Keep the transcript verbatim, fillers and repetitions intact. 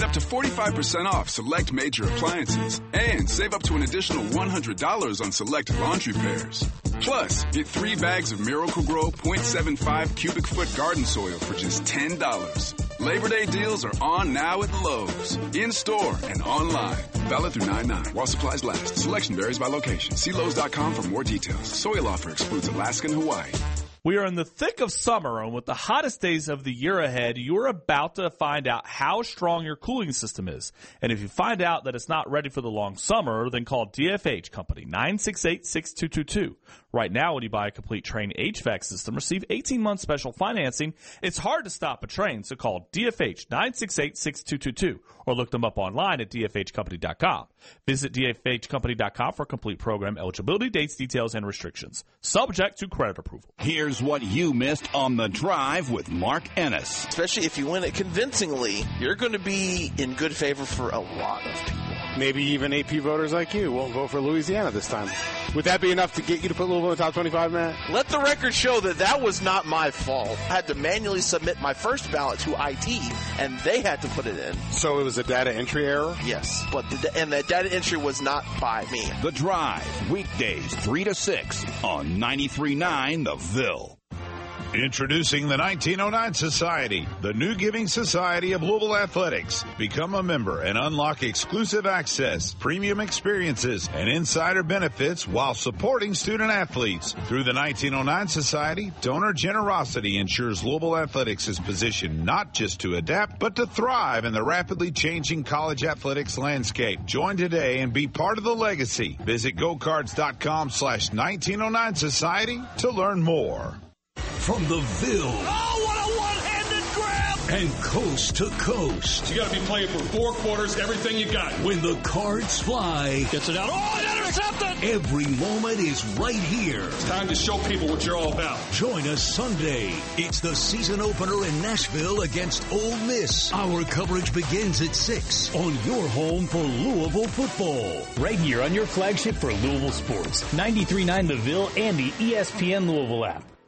Up to forty-five percent off select major appliances. And save up to an additional one hundred dollars on select laundry pairs. Plus, get three bags of Miracle-Gro point seven five cubic foot garden soil for just ten dollars. Labor Day deals are on now at Lowe's. In-store and online. Valid through nine nine while supplies last. Selection varies by location. See Lowe's dot com for more details. Soil offer excludes Alaska and Hawaii. We are in the thick of summer, and with the hottest days of the year ahead, you're about to find out how strong your cooling system is. And if you find out that it's not ready for the long summer, then call D F H Company, nine six eight, six two two two. Right now, when you buy a complete Trane H V A C system, receive eighteen month special financing. It's hard to stop a Trane, so call D F H, nine six eight, six two two two, or look them up online at D F H company dot com. Visit D F H company dot com for complete program eligibility, dates, details, and restrictions. Subject to credit approval. Here's what you missed on The Drive with Mark Ennis. Especially if you win it convincingly, you're going to be in good favor for a lot of people. Maybe even A P voters like you won't vote for Louisiana this time. Would that be enough to get you to put Louisville in the top twenty-five, Matt? Let the record show that that was not my fault. I had to manually submit my first ballot to I T, and they had to put it in. So it was a data entry error? Yes, but the, and that data entry was not by me. The Drive, weekdays three to six on ninety-three point nine The Ville. Introducing the nineteen oh nine Society, the new giving society of Louisville Athletics. Become a member and unlock exclusive access, premium experiences, and insider benefits while supporting student athletes. Through the nineteen oh nine Society, donor generosity ensures Louisville Athletics is positioned not just to adapt, but to thrive in the rapidly changing college athletics landscape. Join today and be part of the legacy. Visit gocards.com slash 1909 Society to learn more. From the Ville. Oh, what a one-handed grab! And coast to coast. You got to be playing for four quarters, everything you got. When the cards fly. Gets it out. Oh, intercepted! Every moment is right here. It's time to show people what you're all about. Join us Sunday. It's the season opener in Nashville against Ole Miss. Our coverage begins at six on your home for Louisville football. Right here on your flagship for Louisville sports. ninety-three point nine The Ville and the E S P N Louisville app.